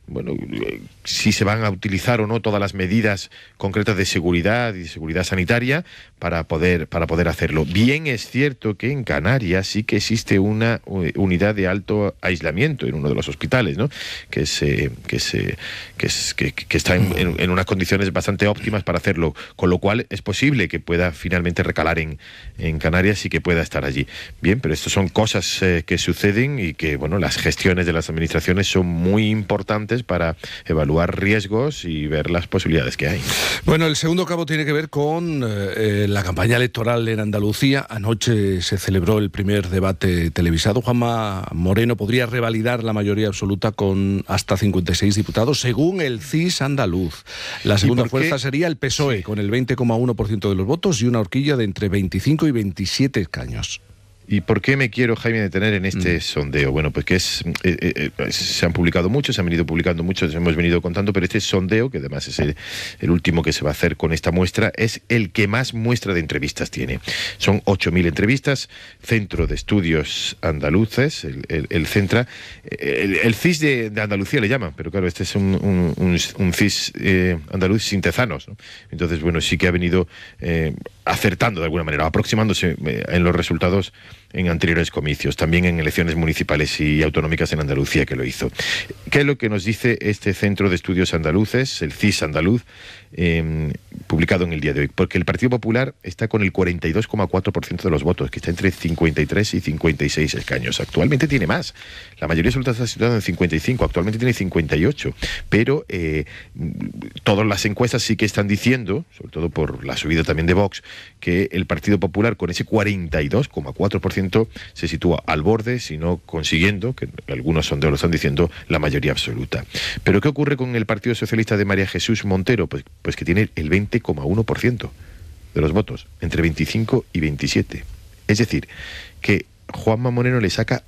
bueno, si se van a utilizar o no todas las medidas concretas de seguridad y de seguridad sanitaria para poder hacerlo. Bien es cierto que en Canarias sí que existe una unidad de alto aislamiento en uno de los hospitales, ¿no? que está en unas condiciones bastante óptimas para hacerlo, con lo cual es posible que pueda finalmente recalar en Canarias y que pueda estar allí. Bien, pero estas son cosas que suceden y que, bueno, las gestiones de las administraciones son muy importantes para evaluar riesgos y ver las posibilidades que hay. Bueno, el segundo cabo tiene que ver con la campaña electoral en Andalucía. Anoche se celebró el primer debate televisado. Juanma Moreno podría revalidar la mayoría absoluta con hasta 56 diputados, según el CIS andaluz. La segunda fuerza sería el PSOE, con el 20,1% de los votos y una horquilla de entre 25 y 27 escaños. ¿Y por qué me quiero, Jaime, detener en este sondeo? Bueno, pues que se han publicado muchos, se han venido publicando muchos, hemos venido contando, pero este sondeo, que además es el último que se va a hacer con esta muestra, es el que más muestra de entrevistas tiene. Son 8.000 entrevistas, Centro de Estudios Andaluces, el Centra, el CIS de Andalucía le llaman, pero claro, este es un CIS andaluz sin tezanos, ¿no? Entonces, bueno, sí que ha venido acertando de alguna manera, aproximándose en los resultados en anteriores comicios, también en elecciones municipales y autonómicas en Andalucía, que lo hizo. ¿Qué es lo que nos dice este Centro de Estudios Andaluces, el CIS andaluz, publicado en el día de hoy? Porque el Partido Popular está con el 42,4% de los votos, que está entre 53 y 56 escaños. Actualmente tiene más. La mayoría absoluta está situada en 55, actualmente tiene 58. Pero todas las encuestas sí que están diciendo, sobre todo por la subida también de Vox, que el Partido Popular con ese 42,4% se sitúa al borde, si no consiguiendo, que algunos sondeos lo están diciendo, la mayoría absoluta. Pero ¿qué ocurre con el Partido Socialista de María Jesús Montero? Pues que tiene el 20,1% de los votos, entre 25 y 27. Es decir, que Juanma Moreno le saca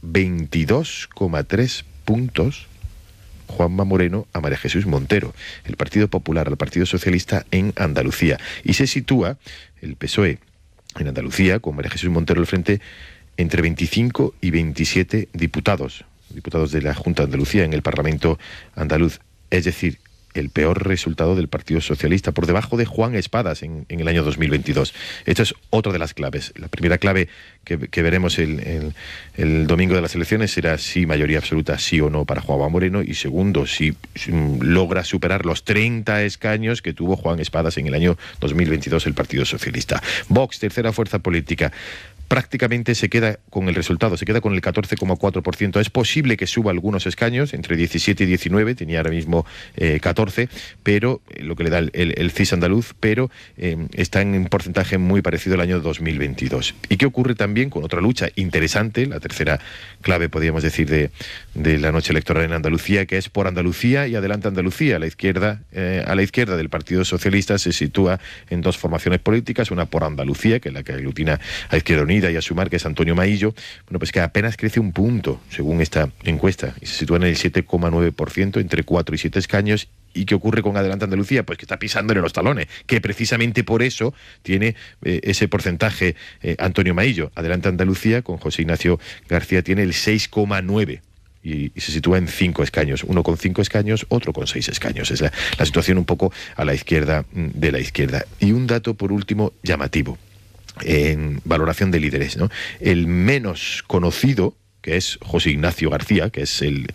22,3 puntos, Juanma Moreno, a María Jesús Montero, el Partido Popular, al Partido Socialista en Andalucía. Y se sitúa el PSOE en Andalucía, con María Jesús Montero al frente, entre 25 y 27 diputados de la Junta de Andalucía en el Parlamento andaluz. Es decir, el peor resultado del Partido Socialista, por debajo de Juan Espadas en el año 2022. Esta es otra de las claves. La primera clave que veremos el domingo de las elecciones será si mayoría absoluta, sí o no, para Juanma Moreno, y segundo, si logra superar los 30 escaños que tuvo Juan Espadas en el año 2022 el Partido Socialista. Vox, tercera fuerza política, prácticamente se queda con el resultado, se queda con el 14,4%. Es posible que suba algunos escaños, entre 17 y 19, tenía ahora mismo 14, pero lo que le da el CIS andaluz, pero está en un porcentaje muy parecido al año 2022. ¿Y qué ocurre también con otra lucha interesante, la tercera clave, podríamos decir, de la noche electoral en Andalucía, que es por Andalucía y Adelante Andalucía? A la izquierda del Partido Socialista se sitúa en dos formaciones políticas, una por Andalucía, que es la que aglutina a Izquierda Unida y a Sumar, que es Antonio Maillo, bueno, pues que apenas crece un punto, según esta encuesta, y se sitúa en el 7,9%, entre 4 y 7 escaños. ¿Y qué ocurre con Adelante Andalucía? Pues que está pisándole los talones, que precisamente por eso tiene ese porcentaje Antonio Maillo. Adelante Andalucía, con José Ignacio García, tiene el 6,9%. Y se sitúa en 5 escaños, uno con 5 escaños, otro con 6 escaños. Es la situación un poco a la izquierda de la izquierda. Y un dato, por último, llamativo, en valoración de líderes, ¿no? El menos conocido, que es José Ignacio García, que es el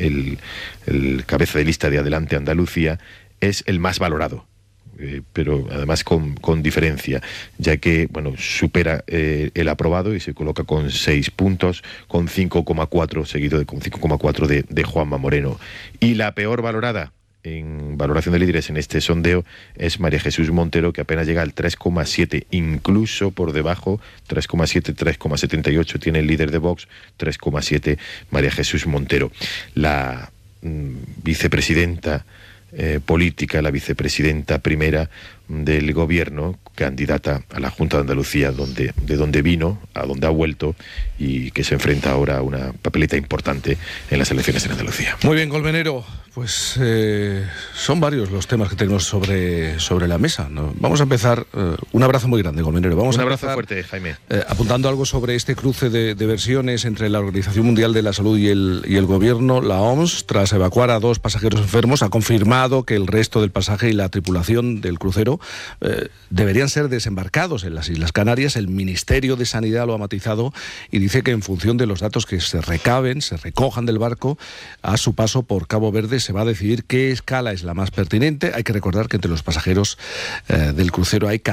cabeza de lista de Adelante Andalucía, es el más valorado. Pero además con diferencia, ya que, bueno, supera el aprobado y se coloca con 6 puntos, con 5,4, seguido con 5,4 de Juanma Moreno. Y la peor valorada en valoración de líderes en este sondeo es María Jesús Montero, que apenas llega al 3,7, incluso por debajo, 3,7, 3,78 tiene el líder de Vox, 3,7 María Jesús Montero. La vicepresidenta política, la vicepresidenta primera, del gobierno, candidata a la Junta de Andalucía, de donde vino, a donde ha vuelto, y que se enfrenta ahora a una papeleta importante en las elecciones en Andalucía. Muy bien, Colmenero. Pues son varios los temas que tenemos sobre la mesa, ¿no? Vamos a empezar. Un abrazo muy grande, Colmenero. Un abrazo fuerte, Jaime. Apuntando algo sobre este cruce de versiones entre la Organización Mundial de la Salud y el Gobierno. La OMS, tras evacuar a 2 pasajeros enfermos, ha confirmado que el resto del pasaje y la tripulación del crucero deberían ser desembarcados en las Islas Canarias. El Ministerio de Sanidad lo ha matizado y dice que en función de los datos que se recojan del barco a su paso por Cabo Verde, se va a decidir qué escala es la más pertinente. Hay que recordar que entre los pasajeros del crucero hay